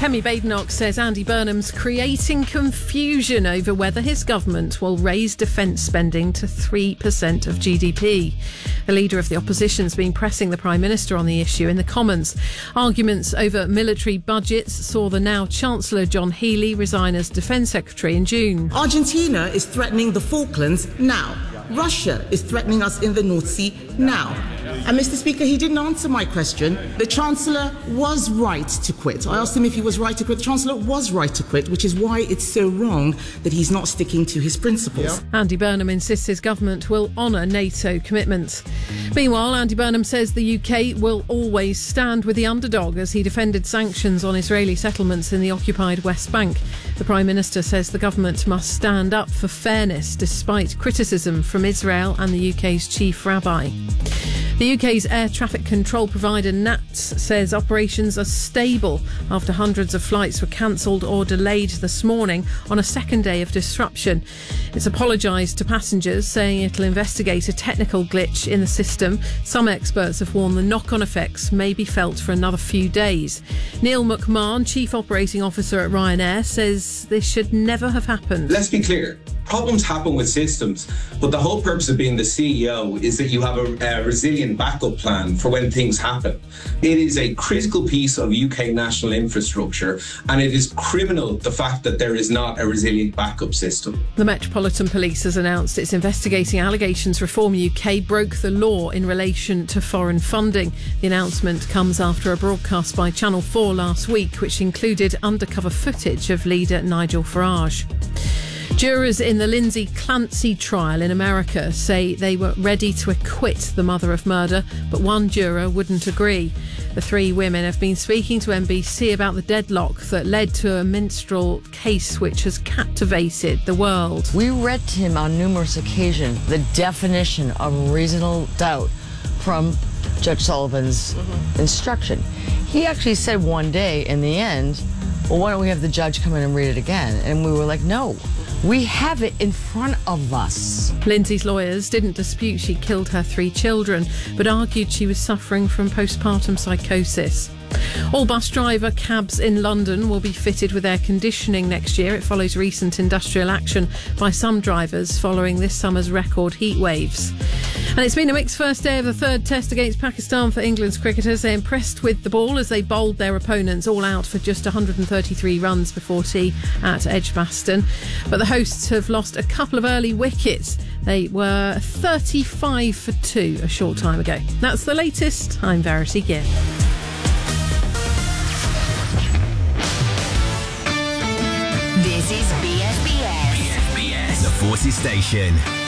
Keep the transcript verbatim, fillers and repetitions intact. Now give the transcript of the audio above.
Kemi Badenoch says Andy Burnham's creating confusion over whether his government will raise defence spending to three percent of G D P. The leader of the opposition's been pressing the Prime Minister on the issue in the Commons. Arguments over military budgets saw the now Chancellor John Healey resign as Defence Secretary in June. Argentina is threatening the Falklands now. Russia is threatening us in the North Sea now. And Mister Speaker, he didn't answer my question. The Chancellor was right to quit. I asked him if he was right to quit. The Chancellor was right to quit, which is why it's so wrong that he's not sticking to his principles. Yeah. Andy Burnham insists his government will honour NATO commitments. Meanwhile, Andy Burnham says the U K will always stand with the underdog as he defended sanctions on Israeli settlements in the occupied West Bank. The Prime Minister says the government must stand up for fairness despite criticism from Israel and the U K's chief rabbi. The U K's air traffic control provider N A T S says operations are stable after hundreds of flights were cancelled or delayed this morning on a second day of disruption. It's apologised to passengers, saying it'll investigate a technical glitch in the system. Some experts have warned the knock-on effects may be felt for another few days. Neil McMahon, Chief Operating Officer at Ryanair, says this should never have happened. Let's be clear. Problems happen with systems, but the whole purpose of being the C E O is that you have a, a resilient backup plan for when things happen. It is a critical piece of U K national infrastructure, and it is criminal the fact that there is not a resilient backup system. The Metropolitan Police has announced it's investigating allegations Reform U K broke the law in relation to foreign funding. The announcement comes after a broadcast by Channel four last week, which included undercover footage of leader Nigel Farage. Jurors in the Lindsay Clancy trial in America say they were ready to acquit the mother of murder, but one juror wouldn't agree. The three women have been speaking to N B C about the deadlock that led to a minstrel case which has captivated the world. We read to him on numerous occasions the definition of reasonable doubt from Judge Sullivan's mm-hmm. instruction. He actually said one day in the end, well, why don't we have the judge come in and read it again? And we were like, no. We have it in front of us. Lindsay's lawyers didn't dispute she killed her three children, but argued she was suffering from postpartum psychosis. All bus driver cabs in London will be fitted with air conditioning next year. It follows recent industrial action by some drivers following this summer's record heat waves. And it's been a mixed first day of the third test against Pakistan for England's cricketers. They impressed with the ball as they bowled their opponents all out for just one hundred thirty-three runs before tea at Edgbaston. But the hosts have lost a couple of early wickets. They were thirty-five for two a short time ago. That's the latest. I'm Verity Gibb. This is B S B S. B S B S, the Forces Station.